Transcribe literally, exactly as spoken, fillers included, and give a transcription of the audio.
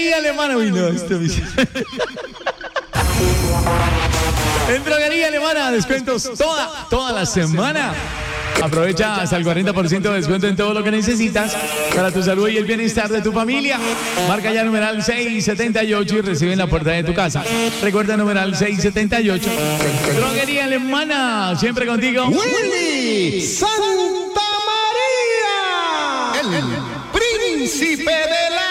Droguería Alemana. Uy, no, esto me... En Droguería Alemana, descuentos toda, toda la semana. Aprovecha hasta el cuarenta por ciento de descuento en todo lo que necesitas para tu salud y el bienestar de tu familia. Marca ya numeral seiscientos setenta y ocho y recibe en la puerta de tu casa. Recuerda numeral seiscientos setenta y ocho. Droguería Alemana, siempre contigo. Willy Santa María, el príncipe de la